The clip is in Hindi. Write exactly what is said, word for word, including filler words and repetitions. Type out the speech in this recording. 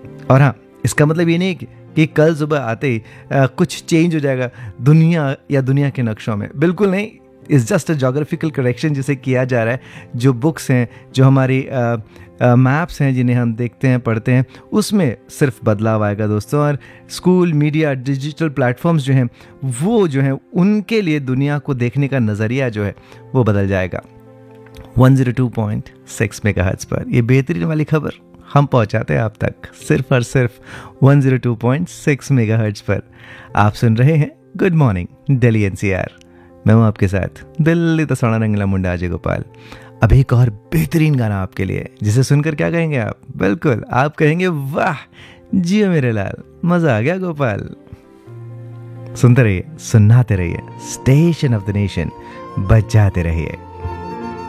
और हाँ, इसका मतलब ये नहीं कि कि कल सुबह आते ही आ, कुछ चेंज हो जाएगा दुनिया या दुनिया के नक्शों में, बिल्कुल नहीं। It's just a geographical correction जिसे किया जा रहा है। जो बुक्स हैं, जो हमारी मैप्स हैं जिन्हें हम देखते हैं, पढ़ते हैं, उसमें सिर्फ बदलाव आएगा दोस्तों। और स्कूल, मीडिया, डिजिटल प्लेटफॉर्म्स जो हैं वो जो हैं उनके लिए दुनिया को देखने का नज़रिया जो है वो बदल जाएगा। One zero two point six megahertz पर ये बेहतरीन वाली खबर हम पहुंचाते हैं आप तक सिर्फ और सिर्फ one zero two point six megahertz पर। आप सुन रहे हैं गुड मॉर्निंग दिल्ली एनसीआर। मैं हूं आपके साथ दिल्ली तो सोना रंगला मुंडा अजय गोपाल। अब एक और बेहतरीन गाना आपके लिए, जिसे सुनकर क्या कहेंगे आप? बिल्कुल, आप कहेंगे वाह जियो मेरे लाल, मजा आ गया गोपाल। सुनते रहिए, सुनाते रहिए, स्टेशन ऑफ द नेशन बजाते रहिए।